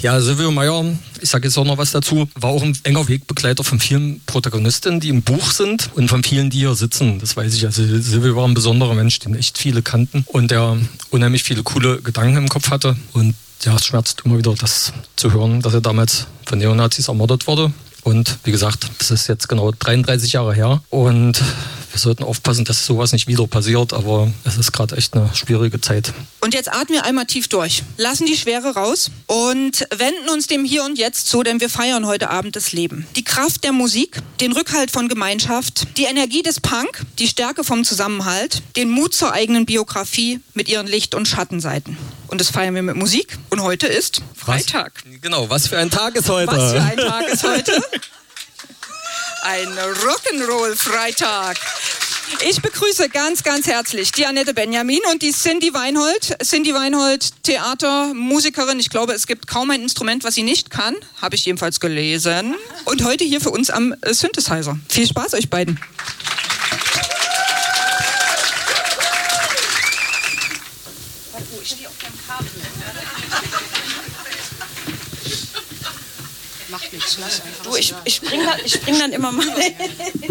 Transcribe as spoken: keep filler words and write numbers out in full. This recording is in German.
Ja, Silvio Meyer, ich sage jetzt auch noch was dazu, war auch ein enger Wegbegleiter von vielen Protagonistinnen, die im Buch sind und von vielen, die hier sitzen. Das weiß ich. Also Silvio war ein besonderer Mensch, den echt viele kannten und der unheimlich viele coole Gedanken im Kopf hatte. Und ja, es schmerzt immer wieder, das zu hören, dass er damals von Neonazis ermordet wurde. Und wie gesagt, das ist jetzt genau dreiunddreißig Jahre her und wir sollten aufpassen, dass sowas nicht wieder passiert, aber es ist gerade echt eine schwierige Zeit. Und jetzt atmen wir einmal tief durch, lassen die Schwere raus und wenden uns dem Hier und Jetzt zu, denn wir feiern heute Abend das Leben. Die Kraft der Musik, den Rückhalt von Gemeinschaft, die Energie des Punk, die Stärke vom Zusammenhalt, den Mut zur eigenen Biografie mit ihren Licht- und Schattenseiten. Und das feiern wir mit Musik und heute ist Freitag. Was? Genau, was für ein Tag ist heute? Was für ein Tag ist heute? Ein Rock'n'Roll-Freitag. Ich begrüße ganz, ganz herzlich die Annette Benjamin und die Cindy Weinhold. Cindy Weinhold, Theatermusikerin. Ich glaube, es gibt kaum ein Instrument, was sie nicht kann. Habe ich jedenfalls gelesen. Und heute hier für uns am Synthesizer. Viel Spaß euch beiden. Ich stehe auf dem Kabel. Macht nichts, lass einfach. Du, ich, ich spring dann, ich spring dann immer mal.